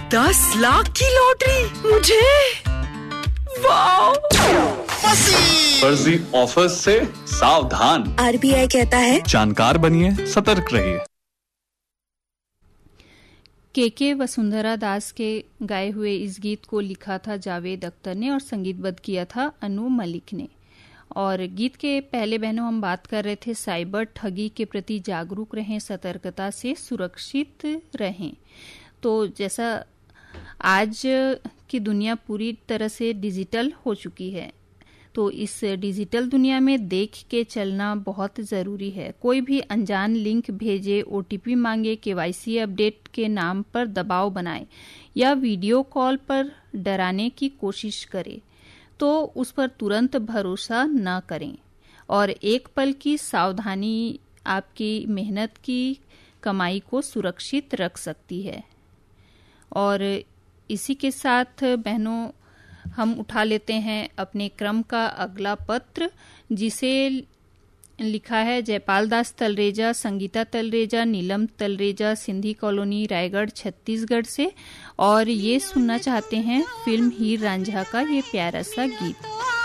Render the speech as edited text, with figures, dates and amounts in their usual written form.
10 लाख की लॉटरी मुझे, वाह! फर्जी ऑफर से सावधान। RBI कहता है जानकार बनिए, सतर्क रहिए। के वसुंधरा दास के गाए हुए इस गीत को लिखा था जावेद अख्तर ने और संगीतबद्ध किया था अनु मलिक ने। और गीत के पहले बहनों हम बात कर रहे थे साइबर ठगी के प्रति जागरूक रहें, सतर्कता से सुरक्षित रहें। तो जैसा आज की दुनिया पूरी तरह से डिजिटल हो चुकी है, तो इस डिजिटल दुनिया में देख के चलना बहुत ज़रूरी है। कोई भी अनजान लिंक भेजे, OTP मांगे, KYC अपडेट के नाम पर दबाव बनाए या वीडियो कॉल पर डराने की कोशिश करे तो उस पर तुरंत भरोसा न करें। और एक पल की सावधानी आपकी मेहनत की कमाई को सुरक्षित रख सकती है। और इसी के साथ बहनों हम उठा लेते हैं अपने क्रम का अगला पत्र, जिसे लिखा है जयपाल दास तलरेजा, संगीता तलरेजा, नीलम तलरेजा, सिंधी कॉलोनी, रायगढ़, छत्तीसगढ़ से। और ये सुनना चाहते हैं फिल्म हीर रांझा का ये प्यारा सा गीत।